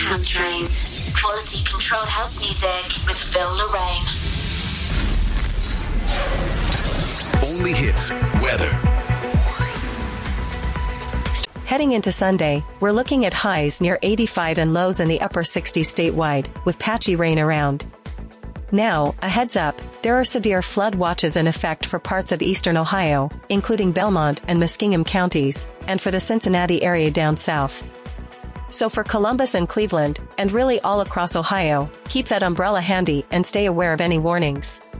Untrained. Quality controlled house music with Phil Lorraine. Only hits weather. Heading into Sunday, we're looking at highs near 85 and lows in the upper 60s statewide, with patchy rain around. Now, a heads up, there are severe flood watches in effect for parts of eastern Ohio, including Belmont and Muskingum counties, and for the Cincinnati area down south. So for Columbus and Cleveland, and really all across Ohio, keep that umbrella handy and stay aware of any warnings.